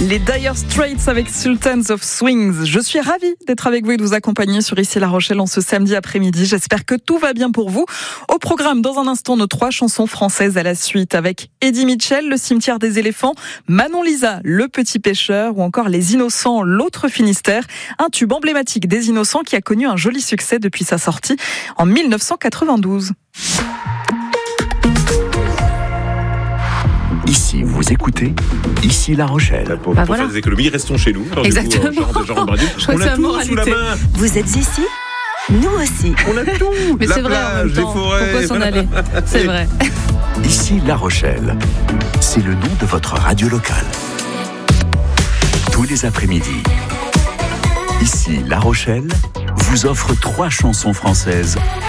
Les Dire Straits avec Sultans of Swings. Je suis ravie d'être avec vous et de vous accompagner sur Ici La Rochelle en ce samedi après-midi. J'espère que tout va bien pour vous. Au programme, dans un instant, nos 3 chansons françaises à la suite avec Eddie Mitchell, Le cimetière des éléphants, Manon Lisa, Le petit pêcheur ou encore Les Innocents, l'autre Finistère. Un tube emblématique des Innocents qui a connu un joli succès depuis sa sortie en 1992. Ici, vous écoutez Ici La Rochelle. Pour faire des économies, restons chez nous. Alors, Exactement. Du coup, genre de radio, on a tout sous la main. Vous êtes ici ? Nous aussi. On a tout. Mais la c'est vrai, plage, en même temps, les forêts. pourquoi s'en aller ? C'est vrai. Ici La Rochelle. C'est le nom de votre radio locale. Tous les après-midi, Ici La Rochelle vous offre 3 chansons françaises